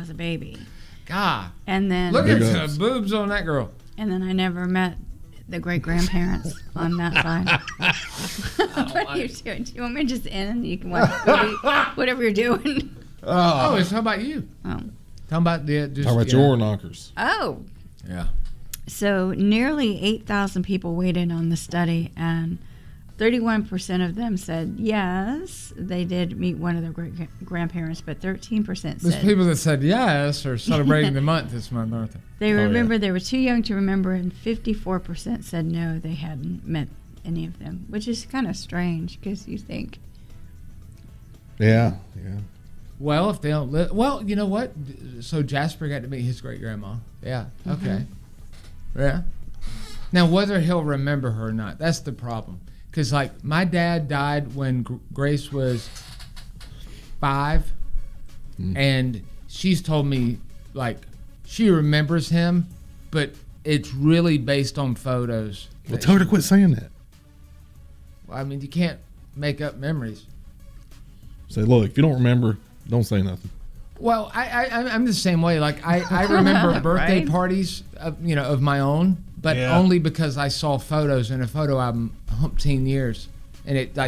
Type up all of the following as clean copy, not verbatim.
was a baby. God. And then look at the boobs on that girl. And then I never met the great-grandparents on that side. What are you doing? Do you want me to just end? You can watch whatever you're doing. Oh, it's talking about you. Oh. Talking about your knockers. Oh. Yeah. So nearly 8,000 people weighed in on the study, and 31% of them said yes, they did meet one of their great-grandparents, but 13% said... There's people that said yes are celebrating the month this month, aren't they? They remember they were too young to remember, and 54% said no, they hadn't met any of them, which is kind of strange because you think... Yeah. Well, if they don't live... Well, you know what? So Jasper got to meet his great-grandma. Yeah, okay. Yeah. Now, whether he'll remember her or not, that's the problem. Because, like, my dad died when Grace was 5, and she's told me, like, she remembers him, but it's really based on photos. Well, tell her to quit saying that. Well, I mean, you can't make up memories. Say, look, if you don't remember, don't say nothing. Well, I'm the same way. Like, I remember birthday parties, of my own, but only because I saw photos in a photo album umpteen years. And it,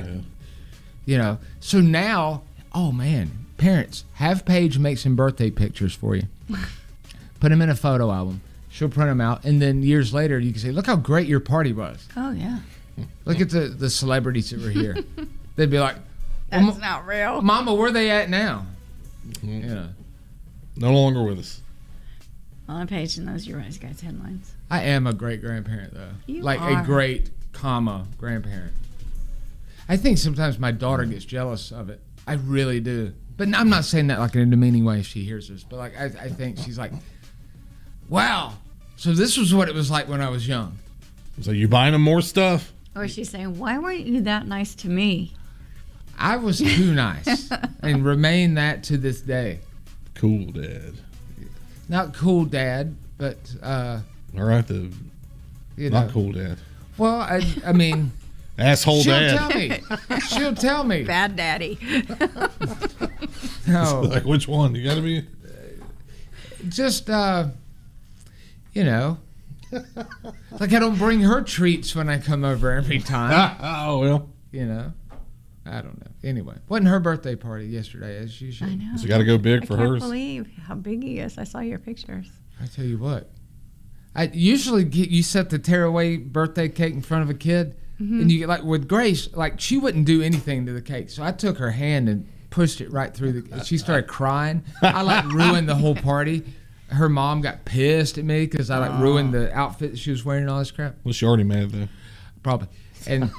so now, oh, man, parents, have Paige make some birthday pictures for you. Put them in a photo album. She'll print them out. And then years later, you can say, look how great your party was. Oh, yeah. Look at the celebrities that were here. They'd be like, that's not real. Mama, where they at now? Yeah. No longer with us. On page in those Your Rise Guys headlines. I am a great grandparent, though. You like are. a great, grandparent. I think sometimes my daughter gets jealous of it. I really do. But I'm not saying that like in a demeaning way if she hears this. But like I think she's like, wow. So this was what it was like when I was young. So you buying them more stuff? Or she's saying, why weren't you that nice to me? I was too nice and remain that to this day. Cool dad. Not cool dad, but all right, not cool dad. Well, I mean, asshole dad. She'll tell me. Bad daddy. No. Like which one? You gotta be. Just like I don't bring her treats when I come over every time. Oh well. I don't know. Anyway, wasn't her birthday party yesterday as usual? I know. So you got to go big for hers. I can't believe how big he is. I saw your pictures. I tell you what. I usually you set the tearaway birthday cake in front of a kid, and you get like with Grace, like she wouldn't do anything to the cake. So I took her hand and pushed it right through she started crying. I like ruined the whole party. Her mom got pissed at me because I like ruined the outfit that she was wearing and all this crap. Well, she already mad though. Probably. And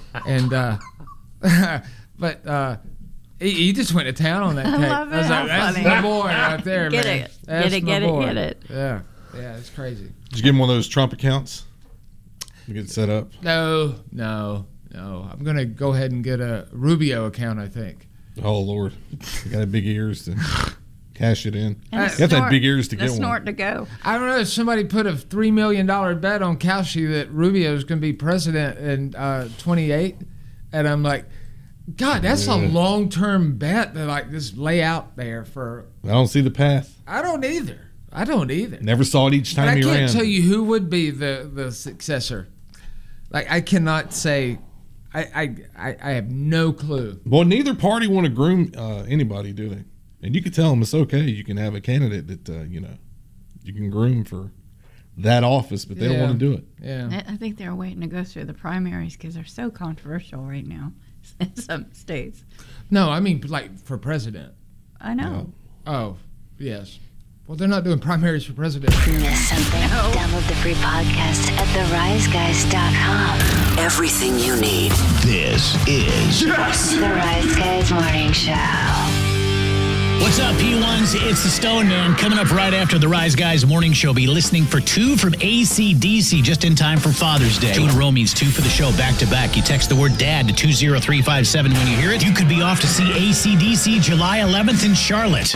but he just went to town on that cake. I love it. I was like, that's the boy right there, get man. It. That's get it. Yeah, it's crazy. Did you give him one of those Trump accounts to get it set up? No. I'm going to go ahead and get a Rubio account, I think. Oh, Lord. You got big ears to cash it in. And you have to have big ears to get one. Snort to go. I don't know. Somebody put a $3 million bet on Cauchy that Rubio is going to be president in 28. And I'm like, God, that's a long-term bet to like just lay out there for. I don't see the path. I don't either. Never saw it each time he ran. I can't tell you who would be the successor. Like I cannot say. I have no clue. Well, neither party want to groom anybody, do they? And you can tell them it's okay. You can have a candidate that you can groom for that office, but they don't want to do it. Yeah, I think they're waiting to go through the primaries because they're so controversial right now in some states. No, I mean like for president. I know. Oh, yes. Well, they're not doing primaries for president. Miss something? No. Download the free podcast at theriseguys.com. Everything you need. This is The Rise Guys Morning Show. What's up, P1s? It's the Stone Man coming up right after the Rise Guys Morning Show. Be listening for 2 from AC/DC just in time for Father's Day. 2 in a row means 2 for the show back to back. You text the word DAD to 20357 when you hear it. You could be off to see AC/DC July 11th in Charlotte.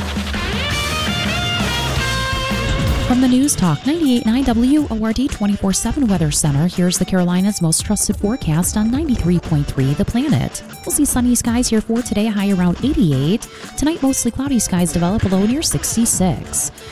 From the News Talk 98.9 WORD 24/7 Weather Center, here's the Carolinas' most trusted forecast on 93.3 The Planet. We'll see sunny skies here for today, a high around 88. Tonight, mostly cloudy skies develop, a low near 66.